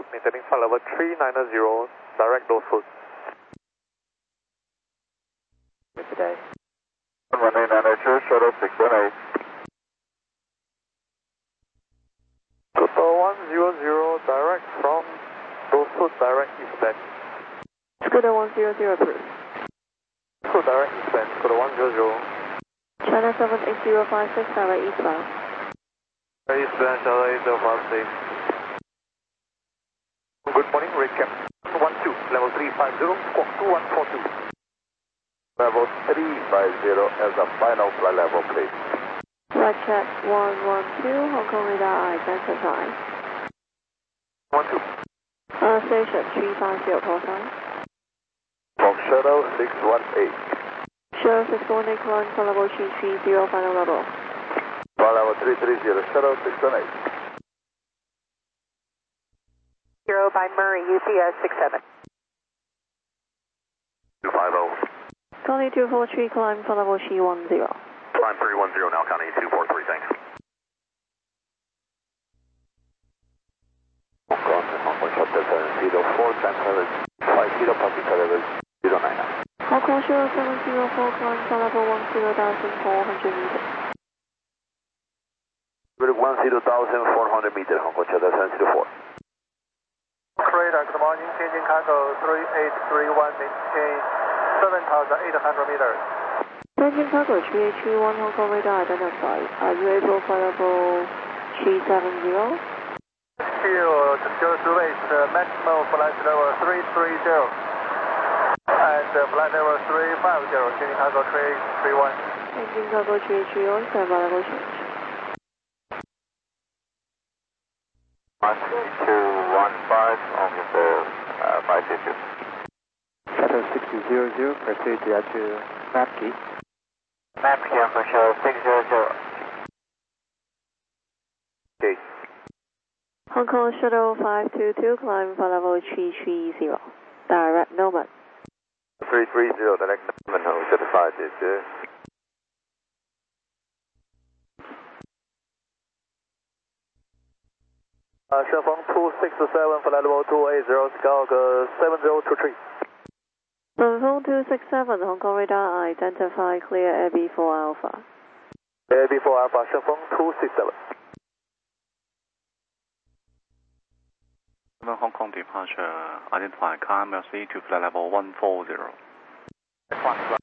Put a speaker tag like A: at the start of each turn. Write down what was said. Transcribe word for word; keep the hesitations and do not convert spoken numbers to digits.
A: maintaining flight level three nine zero, direct Dorsud.
B: Good day.
C: one eight nine two, shuttle six one eight.
A: Total one zero zero, direct from Dorsud, direct eastbound.
B: Scooter one zero zero approved.
A: Dorsud, direct eastbound, Scooter one zero zero.
B: China seven eight zero five six, direct eastbound.
A: Eastbound, China eight zero five six. Good morning, recap one two, level three five zero, squawk two one four two.
C: Level three five zero as a final flight level, please.
B: Flight check one one two, Hong Kong radar identify.
A: one two.
B: Uh, station three five zero, call sign.
C: From shuttle six one eight.
B: Shuttle six one eight, climb for level three three zero, final level.
C: Flight level three three zero, shuttle six one eight.
D: Zero by Murray, U P S six seven.
C: two five zero.
B: County two four three, climb for level three one zero.
C: Climb three one zero now, County two four three, thanks. Hong Kong, Hong Kong Shuttle seven zero four, time level five zero, public level zero nine nine.
B: Hong Kong Shuttle seven zero four, climb for level one zero thousand four hundred meters.
C: one zero thousand four hundred meters, Hong Kong Shuttle seven zero four.
A: Radar, good morning, changing cargo three eight three one, maintain seven thousand eight hundred meters.
B: Changing cargo three eight three one, Hong Kong radar identified. Are you able for level three seven zero?
A: Still, just reach the maximum flight level three three zero. And uh, flight level three five zero, changing cargo three eight three one.
B: Changing cargo three eight three one, stand by level change.
C: one two one five on the uh, five zero.
E: Shuttle six zero zero, proceed to map key.
C: Map key on shuttle six zero zero. Okay.
B: Hong Kong Shuttle five two two, climb for level three three zero. Direct Nomad.
C: three three zero, direct Nomad, shuttle five zero zero.
A: Uh, 顺风two six seven, flight level two eight zero, Scout seven zero two three.
B: From phone two six seven, Hong Kong radar identify, clear Air B four Alpha.
A: Air B four Alpha, 顺风two six seven.
E: Hong Kong departure, identify climb L C to flight level one four zero.
C: One